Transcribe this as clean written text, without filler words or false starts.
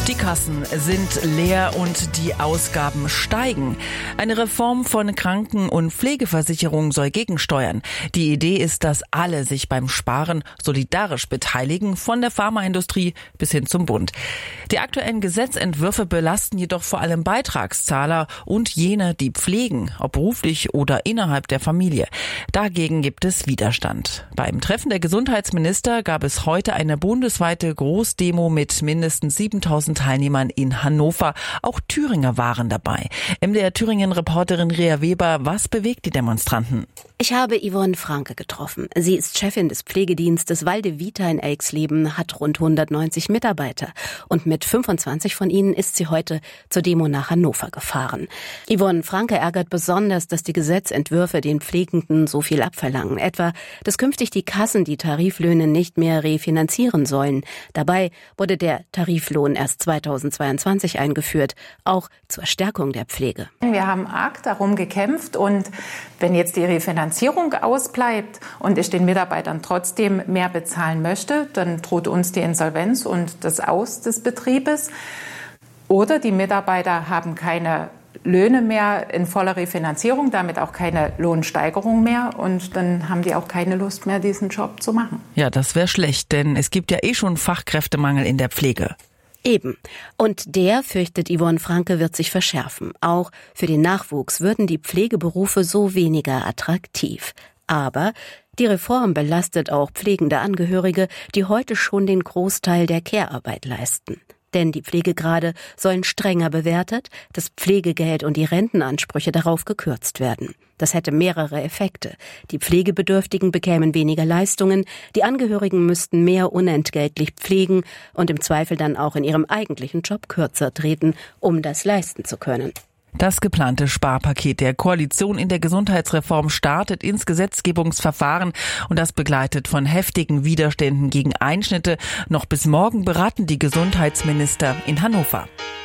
Die Kassen sind leer und die Ausgaben steigen. Eine Reform von Kranken- und Pflegeversicherung soll gegensteuern. Die Idee ist, dass alle sich beim Sparen solidarisch beteiligen, von der Pharmaindustrie bis hin zum Bund. Die aktuellen Gesetzentwürfe belasten jedoch vor allem Beitragszahler und jene, die pflegen, ob beruflich oder innerhalb der Familie. Dagegen gibt es Widerstand. Beim Treffen der Gesundheitsminister gab es heute eine bundesweite Großdemo mit mindestens 7.000 Teilnehmern in Hannover. Auch Thüringer waren dabei. MDR Thüringen-Reporterin Rea Weber, was bewegt die Demonstranten? Ich habe Yvonne Franke getroffen. Sie ist Chefin des Pflegedienstes Walde Vita in Elxleben, hat rund 190 Mitarbeiter. Und mit 25 von ihnen ist sie heute zur Demo nach Hannover gefahren. Yvonne Franke ärgert besonders, dass die Gesetzentwürfe den Pflegenden so viel abverlangen. Etwa, dass künftig die Kassen die Tariflöhne nicht mehr refinanzieren sollen. Dabei wurde der Tariflohn erst 2022 eingeführt, auch zur Stärkung der Pflege. Wir haben arg darum gekämpft und wenn jetzt die Refinanzierung ausbleibt und ich den Mitarbeitern trotzdem mehr bezahlen möchte, dann droht uns die Insolvenz und das Aus des Betriebes. Oder die Mitarbeiter haben keine Löhne mehr in voller Refinanzierung, damit auch keine Lohnsteigerung mehr und dann haben die auch keine Lust mehr, diesen Job zu machen. Ja, das wäre schlecht, denn es gibt ja schon Fachkräftemangel in der Pflege. Eben. Und der, fürchtet Yvonne Franke, wird sich verschärfen. Auch für den Nachwuchs würden die Pflegeberufe so weniger attraktiv. Aber die Reform belastet auch pflegende Angehörige, die heute schon den Großteil der Care-Arbeit leisten. Denn die Pflegegrade sollen strenger bewertet, das Pflegegeld und die Rentenansprüche darauf gekürzt werden. Das hätte mehrere Effekte. Die Pflegebedürftigen bekämen weniger Leistungen, die Angehörigen müssten mehr unentgeltlich pflegen und im Zweifel dann auch in ihrem eigentlichen Job kürzer treten, um das leisten zu können. Das geplante Sparpaket der Koalition in der Gesundheitsreform startet ins Gesetzgebungsverfahren und das begleitet von heftigen Widerständen gegen Einschnitte. Noch bis morgen beraten die Gesundheitsminister in Hannover.